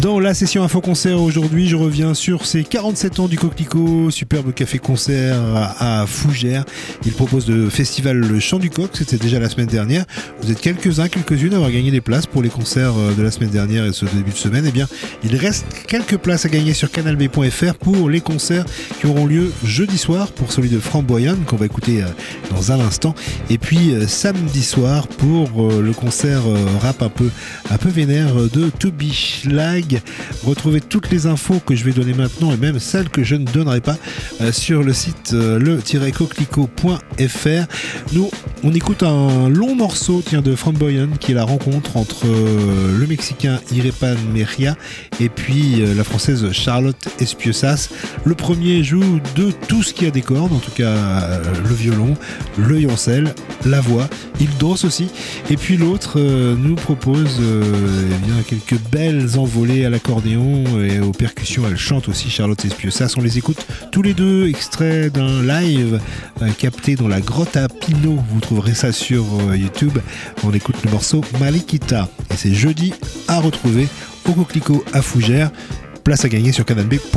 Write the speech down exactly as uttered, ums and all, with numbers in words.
Dans la session Info Concert aujourd'hui, je reviens sur ces quarante-sept ans du Coquelicot, superbe café-concert à, à Fougères. Il propose le festival Le Chant du Coq, c'était déjà la semaine dernière. Vous êtes quelques-uns, quelques-unes à avoir gagné des places pour les concerts de la semaine dernière et ce début de semaine. Eh bien, il reste quelques places à gagner sur canal b point f r pour les concerts qui auront lieu jeudi soir, pour celui de Framboyane qu'on va écouter dans un instant, et puis samedi soir pour le concert rap un peu, un peu vénère de Toby Schlag. Retrouvez toutes les infos que je vais donner maintenant et même celles que je ne donnerai pas euh, sur le site euh, le tiret coquelicot point f r. Nous, on écoute un long morceau tiens, de Framboyane qui est la rencontre entre euh, le Mexicain Irepan Mejia et puis euh, la Française Charlotte Espieussas. Le premier joue de tout ce qui a des cordes, en tout cas euh, le violon, le violoncelle, la voix. Il danse aussi. Et puis l'autre euh, nous propose euh, eh bien, quelques belles envolées à l'accordéon et aux percussions. Elle chante aussi, Charlotte Espieussas. On les écoute tous les deux, extraits d'un live euh, capté dans la grotte à Pinot. Vous trouverez ça sur euh, YouTube. On écoute le morceau Maliquita. Et c'est jeudi à retrouver au Coquelicot à Fougères. Place à gagner sur canal b point f r.